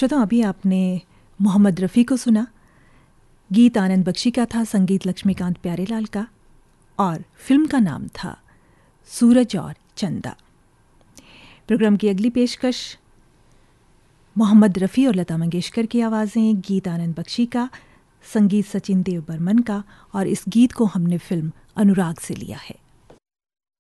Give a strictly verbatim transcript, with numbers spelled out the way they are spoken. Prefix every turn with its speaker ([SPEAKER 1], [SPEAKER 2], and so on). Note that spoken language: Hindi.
[SPEAKER 1] श्रोताओं, अभी आपने मोहम्मद रफ़ी को सुना। गीत आनंद बख्शी का था, संगीत लक्ष्मीकांत प्यारेलाल का, और फिल्म का नाम था सूरज और चंदा। प्रोग्राम की अगली पेशकश मोहम्मद रफ़ी और लता मंगेशकर की आवाज़ें, गीत आनंद बख्शी का, संगीत सचिन देव बर्मन का, और इस गीत को हमने फिल्म अनुराग से लिया है।